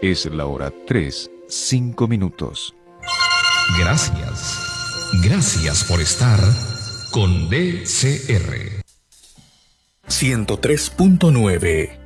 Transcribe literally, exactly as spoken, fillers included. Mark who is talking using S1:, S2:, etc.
S1: Es la hora tres, cinco minutos.
S2: Gracias. Gracias por estar con D C R ciento tres punto nueve.